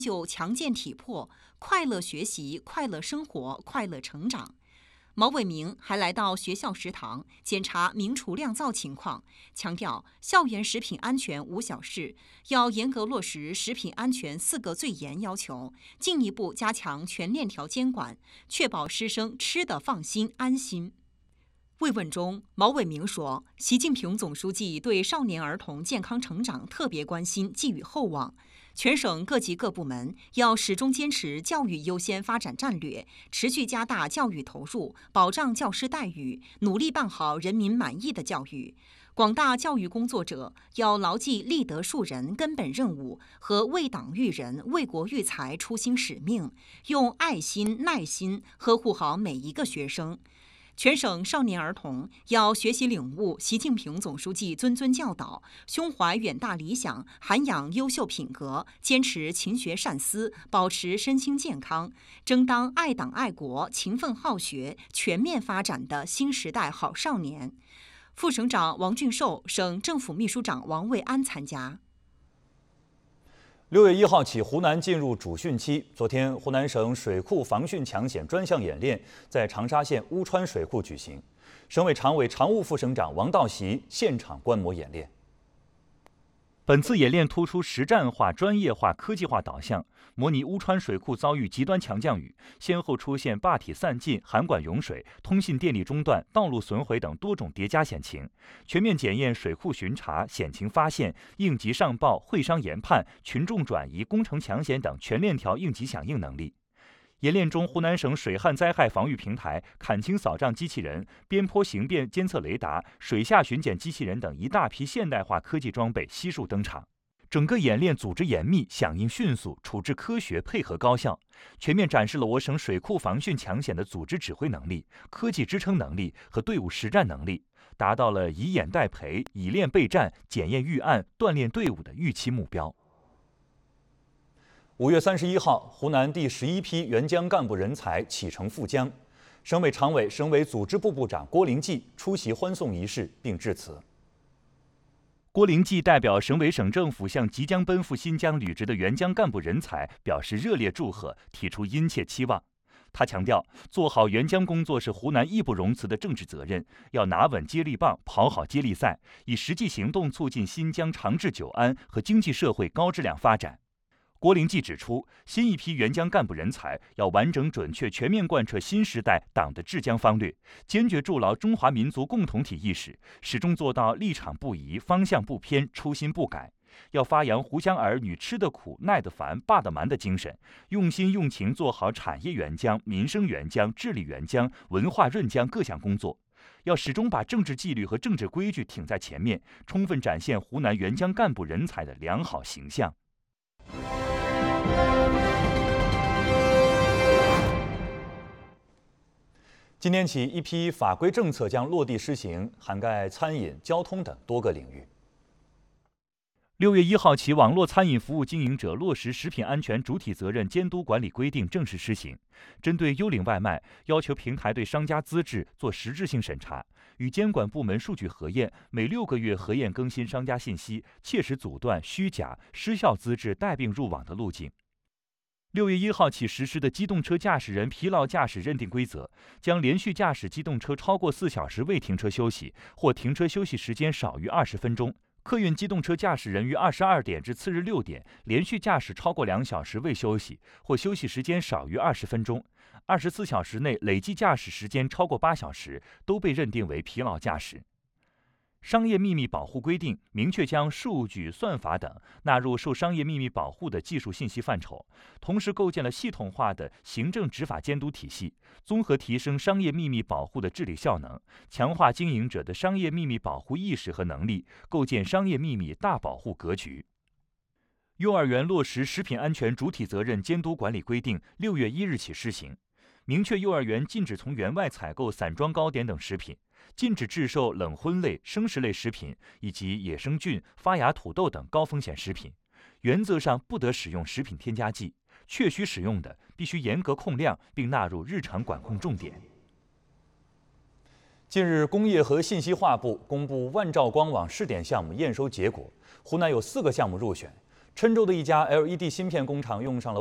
就强健体魄，快乐学习，快乐生活，快乐成长。毛伟明还来到学校食堂检查名厨酿造情况，强调校园食品安全无小事，要严格落实食品安全4个最严要求，进一步加强全链条监管，确保师生吃得放心安心。慰问中，毛伟明说，习近平总书记对少年儿童健康成长特别关心，寄予厚望。全省各级各部门要始终坚持教育优先发展战略，持续加大教育投入，保障教师待遇，努力办好人民满意的教育。广大教育工作者要牢记立德树人根本任务和为党育人、为国育才初心使命，用爱心、耐心呵护好每一个学生。全省少年儿童要学习领悟习近平总书记谆谆教导，胸怀远大理想，涵养优秀品格，坚持勤学善思，保持身心健康，争当爱党爱国、勤奋好学、全面发展的新时代好少年。副省长王俊寿、省政府秘书长王卫安参加。 6月1号起，湖南进入主汛期。昨天，湖南省水库防汛抢险专项演练在长沙县乌川水库举行，省委常委、常务副省长王道习现场观摩演练。 本次演练突出实战化、专业化、科技化导向，模拟乌川水库遭遇极端强降雨，先后出现坝体散尽、涵管涌水、通信电力中断、道路损毁等多种叠加险情，全面检验水库巡查、险情发现、应急上报、会商研判、群众转移、工程抢险等全链条应急响应能力。演练中，湖南省水旱灾害防御平台、坎清扫障机器人、边坡形变监测雷达、水下巡检机器人等一大批现代化科技装备悉数登场。整个演练组织严密、响应迅速、处置科学、配合高效，全面展示了我省水库防汛抢险的组织指挥能力、科技支撑能力和队伍实战能力，达到了以演代培、以练备战、检验预案、锻炼队伍的预期目标。 5月31号，湖南第11批援疆干部人才启程赴疆，省委常委、省委组织部部长郭灵济出席欢送仪式并致辞。 郭灵济代表省委省政府向即将奔赴新疆履职的援疆干部人才表示热烈祝贺，提出殷切期望。他强调，做好援疆工作是湖南义不容辞的政治责任，要拿稳接力棒，跑好接力赛，以实际行动促进新疆长治久安和经济社会高质量发展。郭灵济指出，新一批援疆干部人才要完整、准确、全面贯彻新时代党的治疆方略，坚决筑牢中华民族共同体意识，始终做到立场不移、方向不偏、初心不改。要发扬湖湘儿女吃得苦、耐得烦、霸得蛮的精神，用心用情做好产业援疆、民生援疆、治理援疆、文化润疆各项工作。要始终把政治纪律和政治规矩挺在前面，充分展现湖南援疆干部人才的良好形象。 今年起，一批法规政策将落地施行，涵盖餐饮、交通等多个领域。 6月1号起，网络餐饮服务经营者落实食品安全主体责任监督管理规定正式施行。针对幽灵外卖，要求平台对商家资质做实质性审查，与监管部门数据核验，每6个月核验更新商家信息，切实阻断虚假、失效资质带病入网的路径。6月1号起实施的机动车驾驶人疲劳驾驶认定规则，将连续驾驶机动车超过4小时未停车休息，或停车休息时间少于20分钟；客运机动车驾驶人于22点至次日6点连续驾驶超过2小时未休息，或休息时间少于20分钟；24小时内累计驾驶时间超过8小时，都被认定为疲劳驾驶。商业秘密保护规定明确将数据、算法等纳入受商业秘密保护的技术信息范畴，同时构建了系统化的行政执法监督体系，综合提升商业秘密保护的治理效能，强化经营者的商业秘密保护意识和能力，构建商业秘密大保护格局。幼儿园落实食品安全主体责任监督管理规定6月1日起施行，明确幼儿园禁止从园外采购散装糕点等食品，禁止制售冷荤类、生食类食品以及野生菌、发芽土豆等高风险食品，原则上不得使用食品添加剂，确需使用的必须严格控量，并纳入日常管控重点。 近日，工业和信息化部公布万兆光网试点项目验收结果，湖南有4个项目入选， 郴州的一家 LED 芯片工厂用上了